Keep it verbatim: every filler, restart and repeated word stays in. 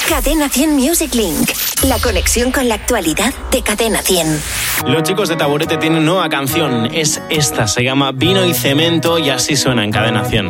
Cadena cien Music Link. La conexión con la actualidad de Cadena cien. Los chicos de Taburete tienen nueva canción. Es esta, se llama Vino y Cemento y así suena en Cadena cien.